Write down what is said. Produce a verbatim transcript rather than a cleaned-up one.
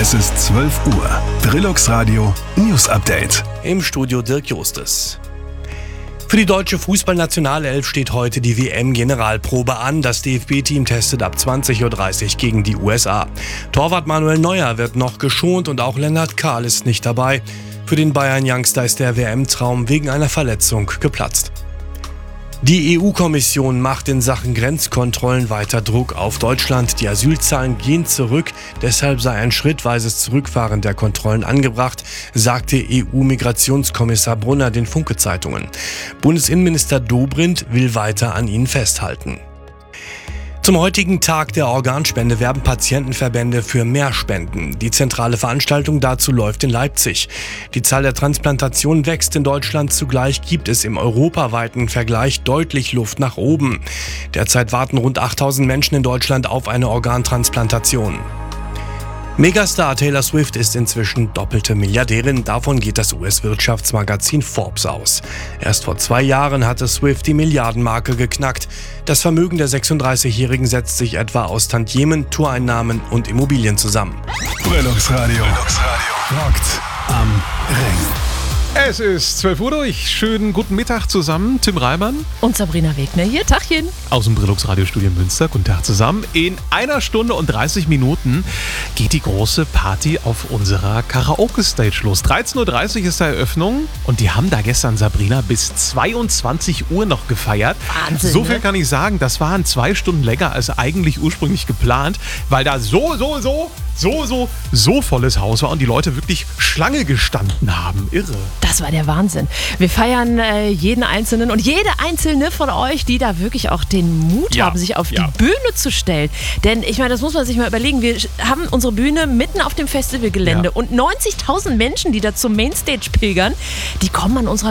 Es ist zwölf Uhr. Brillux Radio News Update. Im Studio Dirk Justes. Für die deutsche Fußballnationalelf steht heute die W M-Generalprobe an. Das D F B-Team testet ab zwanzig Uhr dreißig gegen die U S A. Torwart Manuel Neuer wird noch geschont und auch Lennart Kahl ist nicht dabei. Für den Bayern-Youngster ist der W M-Traum wegen einer Verletzung geplatzt. Die E U-Kommission macht in Sachen Grenzkontrollen weiter Druck auf Deutschland. Die Asylzahlen gehen zurück, deshalb sei ein schrittweises Zurückfahren der Kontrollen angebracht, sagte E U-Migrationskommissar Brunner den Funke-Zeitungen. Bundesinnenminister Dobrindt will weiter an ihnen festhalten. Zum heutigen Tag der Organspende werben Patientenverbände für mehr Spenden. Die zentrale Veranstaltung dazu läuft in Leipzig. Die Zahl der Transplantationen wächst in Deutschland, zugleich gibt es im europaweiten Vergleich deutlich Luft nach oben. Derzeit warten rund achttausend Menschen in Deutschland auf eine Organtransplantation. Megastar Taylor Swift ist inzwischen doppelte Milliardärin. Davon geht das U S-Wirtschaftsmagazin Forbes aus. Erst vor zwei Jahren hatte Swift die Milliardenmarke geknackt. Das Vermögen der sechsunddreißigjährigen setzt sich etwa aus Tantiemen, Toureinnahmen und Immobilien zusammen. Brillux Radio. Brillux Radio. Rockt am Ring. Es ist zwölf Uhr durch. Schönen guten Mittag zusammen. Tim Reimann und Sabrina Wegner hier. Tachchen. Aus dem Brillux Radiostudio in Münster. Guten Tag zusammen. In einer Stunde und dreißig Minuten geht die große Party auf unserer Karaoke-Stage los. dreizehn Uhr dreißig ist die Eröffnung und die haben da gestern, Sabrina, bis zweiundzwanzig Uhr noch gefeiert. Wahnsinn, so viel ne? kann ich sagen, das waren zwei Stunden länger als eigentlich ursprünglich geplant, weil da so, so, so, so, so, so volles Haus war und die Leute wirklich Schlange gestanden haben. Irre. Das war der Wahnsinn. Wir feiern äh, jeden Einzelnen und jede Einzelne von euch, die da wirklich auch den Mut Ja, haben, sich auf ja. die Bühne zu stellen. Denn ich meine, das muss man sich mal überlegen. Wir haben unsere Bühne mitten auf dem Festivalgelände Ja. und neunzigtausend Menschen, die da zum Mainstage pilgern, die kommen an unserer